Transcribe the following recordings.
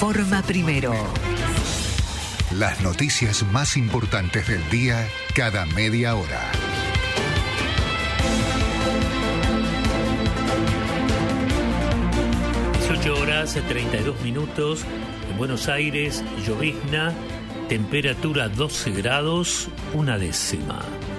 informa primero. Las noticias más importantes del día cada media hora. 18:32. En Buenos Aires, llovizna, temperatura 12 grados, 1/10.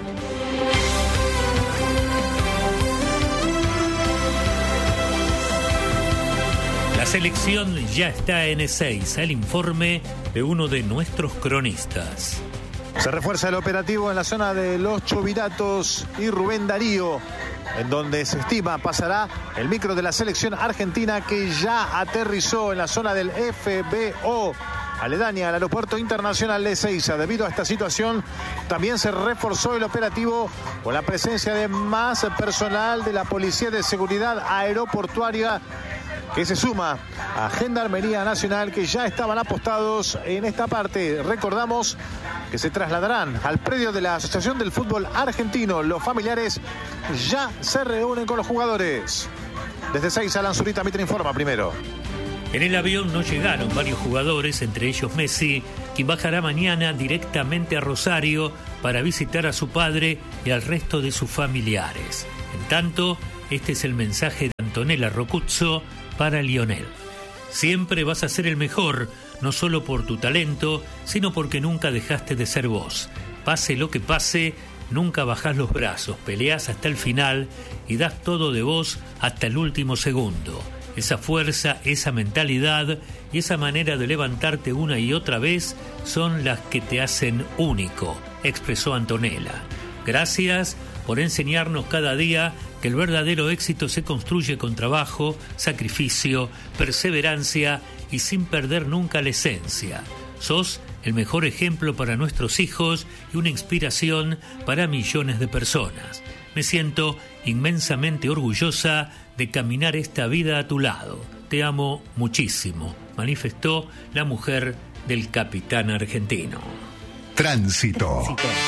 La selección ya está en Ezeiza, el informe de uno de nuestros cronistas. Se refuerza el operativo en la zona de Los Chubiratos y Rubén Darío, en donde se estima pasará el micro de la selección argentina que ya aterrizó en la zona del FBO, aledaña al Aeropuerto Internacional de Ezeiza. Debido a esta situación, también se reforzó el operativo con la presencia de más personal de la Policía de Seguridad Aeroportuaria, que se suma a Gendarmería Nacional, que ya estaban apostados en esta parte. Recordamos que se trasladarán al predio de la Asociación del Fútbol Argentino. Los familiares ya se reúnen con los jugadores. Desde Ezeiza, Alan Zurita, Mitre informa primero. En el avión no llegaron varios jugadores, entre ellos Messi, quien bajará mañana directamente a Rosario para visitar a su padre y al resto de sus familiares. En tanto, este es el mensaje de Antonella Roccuzzo para Lionel. Siempre vas a ser el mejor, no solo por tu talento, sino porque nunca dejaste de ser vos. Pase lo que pase, nunca bajás los brazos, peleás hasta el final y das todo de vos hasta el último segundo. Esa fuerza, esa mentalidad y esa manera de levantarte una y otra vez son las que te hacen único, expresó Antonella. Gracias por enseñarnos cada día que el verdadero éxito se construye con trabajo, sacrificio, perseverancia y sin perder nunca la esencia. Sos el mejor ejemplo para nuestros hijos y una inspiración para millones de personas. Me siento inmensamente orgullosa de caminar esta vida a tu lado. Te amo muchísimo, manifestó la mujer del capitán argentino. Tránsito.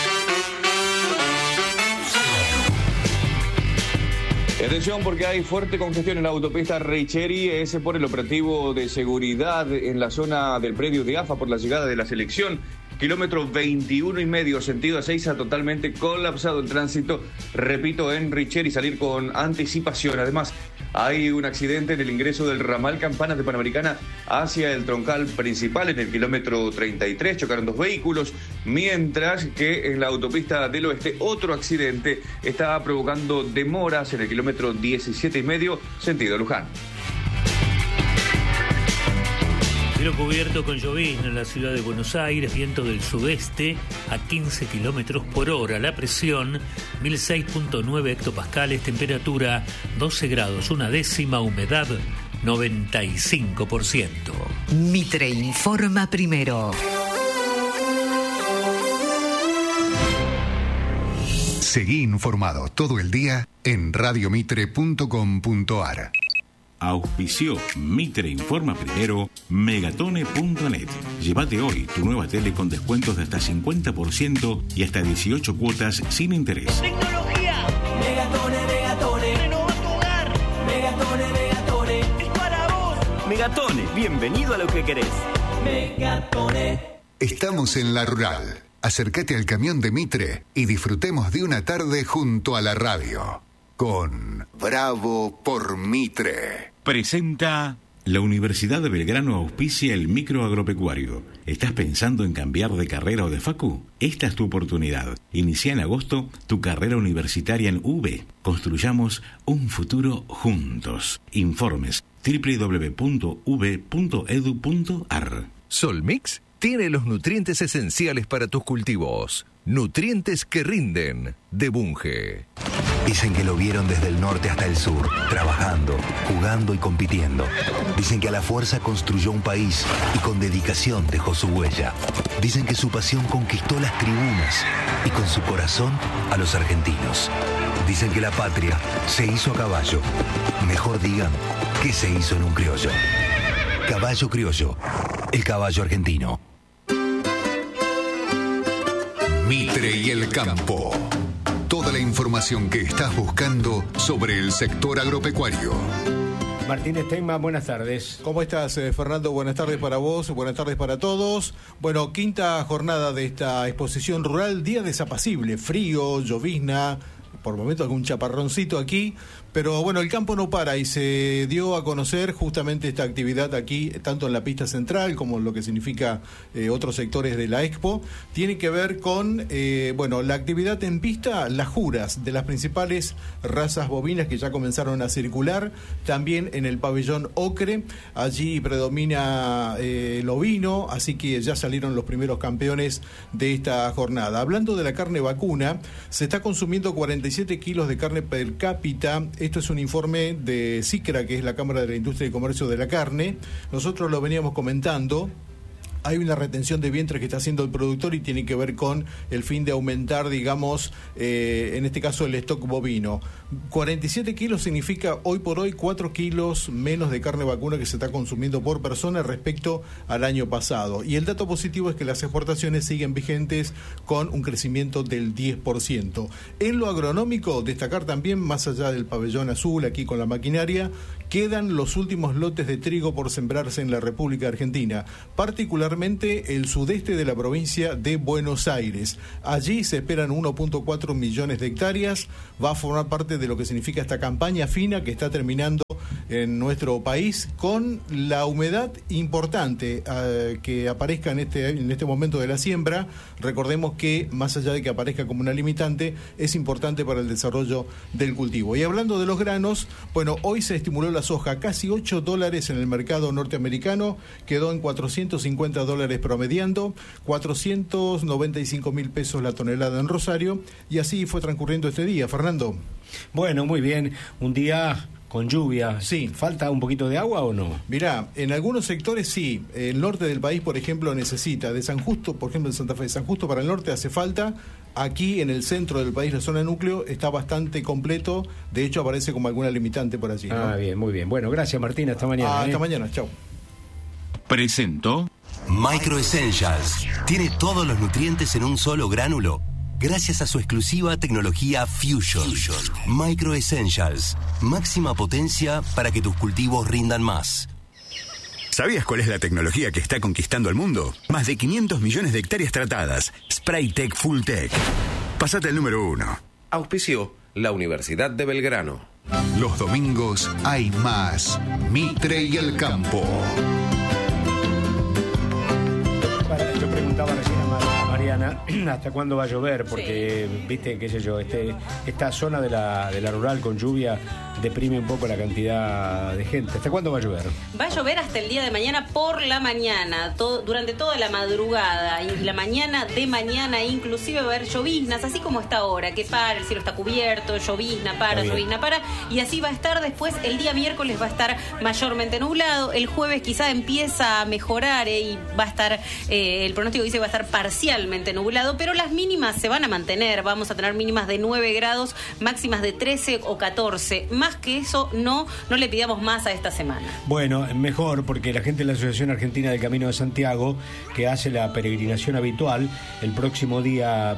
Atención porque hay fuerte congestión en la autopista Richeri, es por el operativo de seguridad en la zona del predio de AFA por la llegada de la selección. Kilómetro 21,5, sentido Ezeiza, totalmente colapsado el tránsito, repito, en Richeri, salir con anticipación. Además, hay un accidente en el ingreso del ramal Campanas de Panamericana hacia el troncal principal en el kilómetro 33, chocaron dos vehículos, mientras que en la autopista del oeste otro accidente está provocando demoras en el kilómetro 17,5, sentido Luján. Cielo cubierto con llovizna en la ciudad de Buenos Aires, viento del sudeste a 15 kilómetros por hora. La presión, 1006.9 hectopascales, temperatura 12 grados, 1/10, humedad 95%. Mitre informa primero. Seguí informado todo el día en radiomitre.com.ar. Auspició Mitre Informa Primero, Megatone.net. Llévate hoy tu nueva tele con descuentos de hasta 50% y hasta 18 cuotas sin interés. ¡Tecnología! Megatone, Megatone. Renova tu hogar. Megatone, Megatone. Es para vos. Megatone, bienvenido a lo que querés. Megatone. Estamos en La Rural. Acércate al camión de Mitre y disfrutemos de una tarde junto a la radio. Con Bravo por Mitre. Presenta... La Universidad de Belgrano auspicia el micro agropecuario. ¿Estás pensando en cambiar de carrera o de facu? Esta es tu oportunidad. Inicia en agosto tu carrera universitaria en UB. Construyamos un futuro juntos. Informes www.ub.edu.ar. Solmix tiene los nutrientes esenciales para tus cultivos. Nutrientes que rinden, de Bunge. Dicen que lo vieron desde el norte hasta el sur, trabajando, jugando y compitiendo. Dicen que a la fuerza construyó un país y con dedicación dejó su huella. Dicen que su pasión conquistó las tribunas y con su corazón a los argentinos. Dicen que la patria se hizo a caballo. Mejor digan que se hizo en un criollo. Caballo Criollo, el caballo argentino. Mitre y el campo. Toda la información que estás buscando sobre el sector agropecuario. Martín Steinman, buenas tardes. ¿Cómo estás, Fernando? Buenas tardes para vos, buenas tardes para todos. Bueno, quinta jornada de esta exposición rural, día desapacible, frío, llovizna, por momentos algún chaparroncito aquí, pero bueno, el campo no para y se dio a conocer justamente esta actividad aquí, tanto en la pista central como lo que significa otros sectores de la Expo. Tiene que ver con, la actividad en pista, las juras de las principales razas bovinas que ya comenzaron a circular, también en el pabellón Ocre, allí predomina el ovino, así que ya salieron los primeros campeones de esta jornada. Hablando de la carne vacuna, se está consumiendo 47 kilos de carne per cápita. Esto es un informe de SICRA, que es la Cámara de la Industria y Comercio de la Carne. Nosotros lo veníamos comentando. Hay una retención de vientre que está haciendo el productor y tiene que ver con el fin de aumentar, digamos, en este caso el stock bovino. 47 kilos significa hoy por hoy 4 kilos menos de carne vacuna que se está consumiendo por persona respecto al año pasado. Y el dato positivo es que las exportaciones siguen vigentes con un crecimiento del 10%. En lo agronómico, destacar también, más allá del pabellón azul, aquí con la maquinaria, quedan los últimos lotes de trigo por sembrarse en la República Argentina, particularmente el sudeste de la provincia de Buenos Aires. Allí se esperan 1.4 millones de hectáreas. Va a formar parte de lo que significa esta campaña fina que está terminando en nuestro país, con la humedad importante que aparezca en este momento de la siembra. Recordemos que, más allá de que aparezca como una limitante, es importante para el desarrollo del cultivo. Y hablando de los granos, bueno, hoy se estimuló la soja, casi $8 en el mercado norteamericano, quedó en $450 promediando, 495.000 pesos la tonelada en Rosario, y así fue transcurriendo este día. Fernando. Bueno, muy bien, un día con lluvia. Sí. ¿Falta un poquito de agua o no? Mirá, en algunos sectores sí. El norte del país, por ejemplo, necesita. De San Justo, por ejemplo, en Santa Fe, de San Justo para el norte hace falta. Aquí en el centro del país, la zona núcleo, está bastante completo. De hecho, aparece como alguna limitante por allí, ¿no? Ah, bien, muy bien. Bueno, gracias, Martín. Hasta mañana. Hasta mañana. Chau. Presentó Micro Essentials. Tiene todos los nutrientes en un solo gránulo, gracias a su exclusiva tecnología Fusion. Micro Essentials. Máxima potencia para que tus cultivos rindan más. ¿Sabías cuál es la tecnología que está conquistando el mundo? Más de 500 millones de hectáreas tratadas. Spraytec Fulltech. Pasate al número 1. Auspició la Universidad de Belgrano. Los domingos hay más Mitre y el Campo. Yo preguntaba recién a Mariana hasta cuándo va a llover, porque viste, qué sé yo, esta zona de la rural con lluvia deprime un poco la cantidad de gente. ¿Hasta cuándo va a llover? Va a llover hasta el día de mañana por la mañana, durante toda la madrugada y la mañana de mañana, inclusive va a haber lloviznas, así como está ahora, que para, el cielo está cubierto, llovizna para, y así va a estar después. El día miércoles va a estar mayormente nublado, el jueves quizá empieza a mejorar y va a estar, el pronóstico dice que va a estar parcialmente nublado, pero las mínimas se van a mantener. Vamos a tener mínimas de 9 grados, máximas de 13 o 14. Más que eso, no le pidamos más a esta semana. Bueno, mejor, porque la gente de la Asociación Argentina del Camino de Santiago, que hace la peregrinación habitual, el próximo día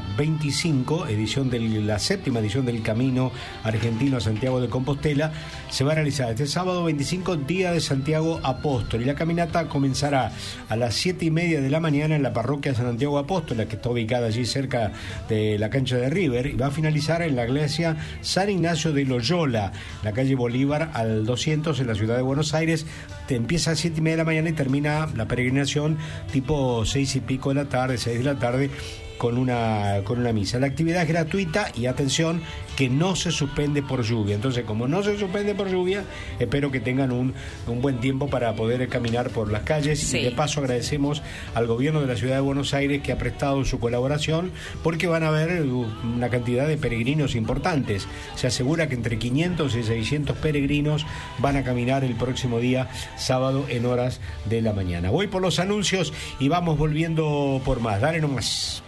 25, la séptima edición del Camino Argentino a Santiago de Compostela, se va a realizar este sábado 25, día de Santiago Apóstol, y la caminata comenzará a las 7:30 de la mañana en la parroquia San Santiago Apóstol, que está ubicada allí cerca de la cancha de River, y va a finalizar en la iglesia San Ignacio de Loyola, la calle Bolívar al 200 en la ciudad de Buenos Aires. Empieza a 7:30 de la mañana y termina la peregrinación tipo 6 y pico de la tarde, 6 de la tarde, con una misa. La actividad es gratuita y atención, que no se suspende por lluvia. Entonces, como no se suspende por lluvia, espero que tengan un buen tiempo para poder caminar por las calles. Sí. Y de paso agradecemos al gobierno de la ciudad de Buenos Aires, que ha prestado su colaboración, porque van a haber una cantidad de peregrinos importantes. Se asegura que entre 500 y 600 peregrinos van a caminar el próximo día sábado en horas de la mañana. Voy por los anuncios y vamos volviendo por más. Dale nomás.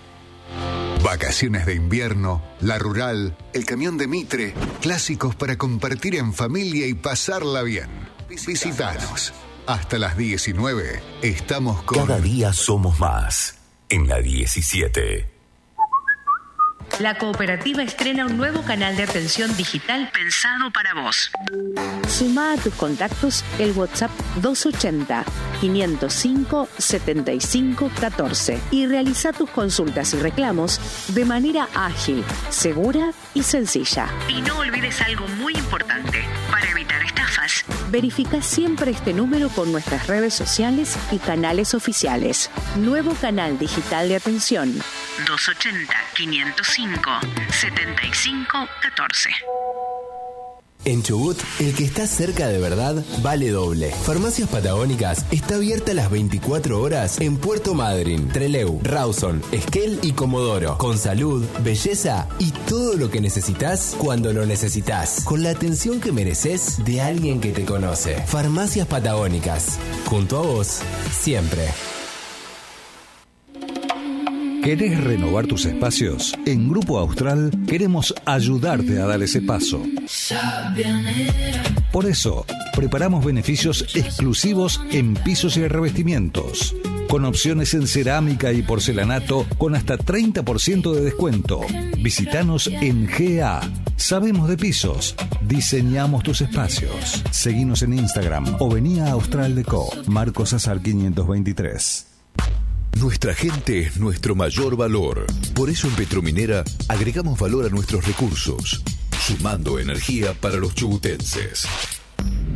Vacaciones de invierno, la rural, el camión de Mitre, clásicos para compartir en familia y pasarla bien. Visítanos. Hasta las 19 estamos con... Cada día somos más en la 17. La cooperativa estrena un nuevo canal de atención digital pensado para vos. Sumá a tus contactos el WhatsApp 280 505 75 14 y realiza tus consultas y reclamos de manera ágil, segura y sencilla. Y no olvides algo muy importante. Para evitar estafas, verifica siempre este número con nuestras redes sociales y canales oficiales. Nuevo canal digital de atención 280 505 75 14. En Chubut, el que está cerca de verdad vale doble. Farmacias Patagónicas está abierta las 24 horas en Puerto Madryn, Trelew, Rawson, Esquel y Comodoro. Con salud, belleza y todo lo que necesitas cuando lo necesitas. Con la atención que mereces de alguien que te conoce. Farmacias Patagónicas. Junto a vos, siempre. ¿Querés renovar tus espacios? En Grupo Austral queremos ayudarte a dar ese paso. Por eso, preparamos beneficios exclusivos en pisos y revestimientos, con opciones en cerámica y porcelanato con hasta 30% de descuento. Visítanos en GA. Sabemos de pisos, diseñamos tus espacios. Seguinos en Instagram o vení a Austral Deco, Marcos Azar 523. Nuestra gente es nuestro mayor valor. Por eso en Petrominera agregamos valor a nuestros recursos, sumando energía para los chubutenses.